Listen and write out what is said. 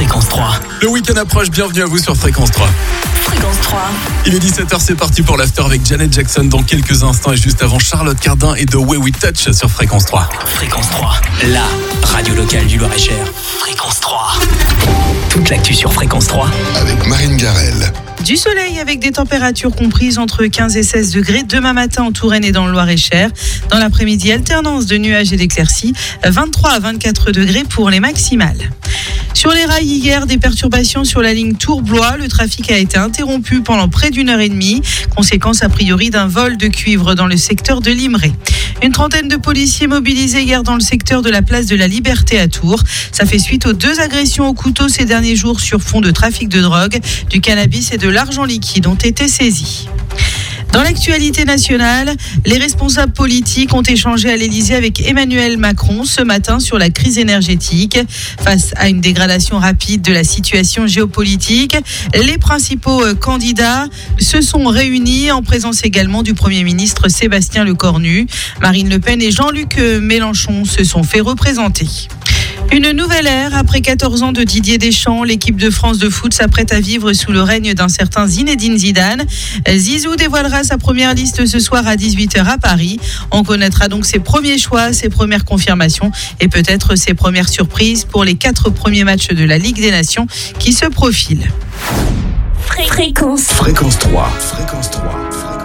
Fréquence 3. Le week-end approche, bienvenue à vous sur Fréquence 3. Fréquence 3. Il est 17h, c'est parti pour l'after avec Janet Jackson dans quelques instants et juste avant Charlotte Cardin et The Way We Touch sur Fréquence 3. Fréquence 3, la radio locale du Loir-et-Cher. Fréquence 3. Toute l'actu sur Fréquence 3. Avec Marine Garel. Du soleil avec des températures comprises entre 15 et 16 degrés demain matin en Touraine et dans le Loir-et-Cher. Dans l'après-midi, alternance de nuages et d'éclaircies, 23 à 24 degrés pour les maximales. Sur les rails hier, des perturbations sur la ligne Tours-Blois. Le trafic a été interrompu pendant près d'une heure et demie. Conséquence a priori d'un vol de cuivre dans le secteur de Limeray. Une trentaine de policiers mobilisés hier dans le secteur de la place de la Liberté à Tours. Ça fait suite aux 2 agressions au couteau ces derniers jours sur fond de trafic de drogue. Du cannabis et de l'argent liquide ont été saisis. Dans l'actualité nationale, les responsables politiques ont échangé à l'Elysée avec Emmanuel Macron ce matin sur la crise énergétique. Face à une dégradation rapide de la situation géopolitique, les principaux candidats se sont réunis en présence également du Premier ministre Sébastien Lecornu. Marine Le Pen et Jean-Luc Mélenchon se sont fait représenter. Une nouvelle ère, après 14 ans de Didier Deschamps, l'équipe de France de foot s'apprête à vivre sous le règne d'un certain Zinedine Zidane. Zizou dévoilera sa première liste ce soir à 18h à Paris. On connaîtra donc ses premiers choix, ses premières confirmations et peut-être ses premières surprises pour les 4 premiers matchs de la Ligue des Nations qui se profilent. Fréquence 3. Fréquence 3.